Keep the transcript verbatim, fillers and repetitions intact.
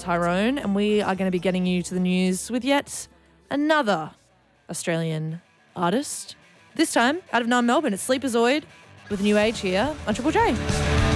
Tyrone, and we are going to be getting you to the news with yet another Australian artist. This time, out of Nine Melbourne, it's Sleepazoid with New Age here on Triple J.